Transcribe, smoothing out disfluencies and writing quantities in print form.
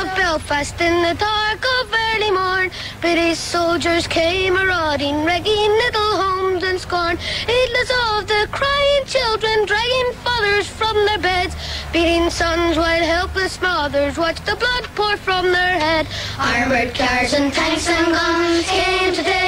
of Belfast in the dark of early morn, British soldiers came marauding, wrecking little homes in scorn. Heedless of the crying children, dragging fathers from their beds, beating sons while helpless mothers watched the blood pour from their head. Armored cars and tanks and guns came to take